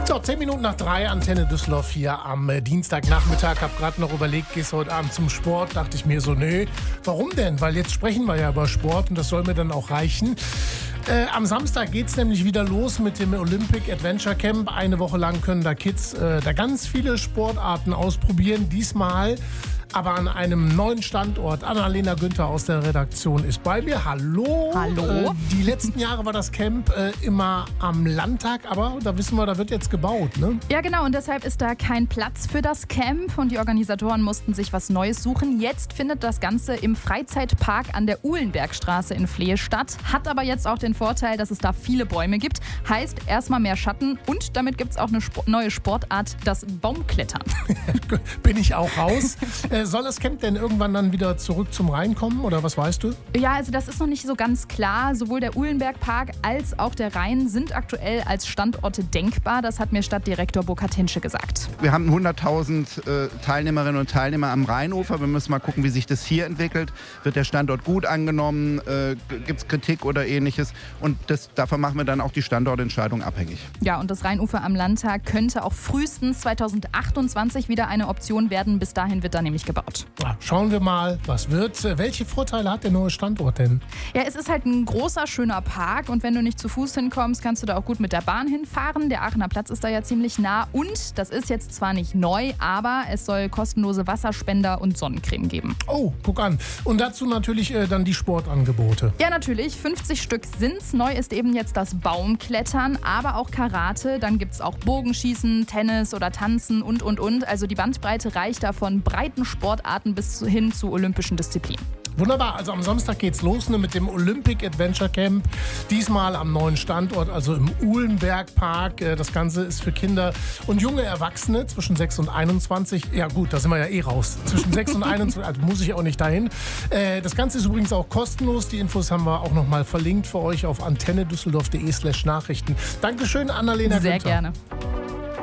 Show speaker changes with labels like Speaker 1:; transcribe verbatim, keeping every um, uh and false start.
Speaker 1: So, zehn Minuten nach drei, Antenne Düsseldorf hier am äh, Dienstagnachmittag. Hab gerade noch überlegt, gehst du heute Abend zum Sport? Dachte ich mir so, nö. Warum denn? Weil jetzt sprechen wir ja über Sport und das soll mir dann auch reichen. Äh, am Samstag geht's nämlich wieder los mit dem Olympic Adventure Camp. Eine Woche lang können da Kids äh, da ganz viele Sportarten ausprobieren. Diesmal aber an einem neuen Standort. Annalena Günther aus der Redaktion ist bei mir. Hallo.
Speaker 2: Hallo.
Speaker 1: Äh, die letzten Jahre war das Camp äh, immer am Landtag, aber da wissen wir, da wird jetzt gebaut, ne?
Speaker 2: Ja, genau. Und deshalb ist da kein Platz für das Camp und die Organisatoren mussten sich was Neues suchen. Jetzt findet das Ganze im Freizeitpark an der Uhlenbergstraße in Flehe statt. Hat aber jetzt auch den Vorteil, dass es da viele Bäume gibt. Heißt erstmal mehr Schatten und damit gibt es auch eine Sp- neue Sportart, das Baumklettern.
Speaker 1: Bin ich auch raus. äh, soll das Camp denn irgendwann dann wieder zurück zum Rhein kommen oder was weißt du?
Speaker 2: Ja, also das ist noch nicht so ganz klar. Sowohl der Uhlenbergpark als auch der Rhein sind aktuell als Standorte denkbar. Das hat mir Stadtdirektor Burkhard Hinsche gesagt.
Speaker 3: Wir haben hunderttausend äh, Teilnehmerinnen und Teilnehmer am Rheinufer. Wir müssen mal gucken, wie sich das hier entwickelt. Wird der Standort gut angenommen? Äh, Gibt es Kritik oder ähnliches? Und das, davon machen wir dann auch die Standortentscheidung abhängig.
Speaker 2: Ja, und das Rheinufer am Landtag könnte auch frühestens zweitausendachtundzwanzig wieder eine Option werden. Bis dahin wird da nämlich gebaut.
Speaker 1: Ja, schauen wir mal, was wird. Welche Vorteile hat der neue Standort denn?
Speaker 2: Ja, es ist halt ein großer, schöner Park und wenn du nicht zu Fuß hinkommst, kannst du da auch gut mit der Bahn hinfahren. Der Aachener Platz ist da ja ziemlich nah und das ist jetzt zwar nicht neu, aber es soll kostenlose Wasserspender und Sonnencreme geben.
Speaker 1: Oh, guck an. Und dazu natürlich äh, dann die Sportangebote.
Speaker 2: Ja, natürlich. fünfzig Stück sind's. Neu ist eben jetzt das Baumklettern, aber auch Karate. Dann gibt's auch Bogenschießen, Tennis oder Tanzen und, und, und. Also die Bandbreite reicht da von breiten Sportarten bis hin zu olympischen Disziplinen.
Speaker 1: Wunderbar, also am Samstag geht's los ne, mit dem Olympic Adventure Camp. Diesmal am neuen Standort, also im Uhlenbergpark. Das Ganze ist für Kinder und junge Erwachsene zwischen sechs und einundzwanzig. Ja gut, da sind wir ja eh raus. Zwischen sechs und einundzwanzig, also muss ich auch nicht dahin. Das Ganze ist übrigens auch kostenlos. Die Infos haben wir auch nochmal verlinkt für euch auf antennedüsseldorf punkt de slash Nachrichten. Dankeschön, Annalena Günther.
Speaker 2: Sehr gerne.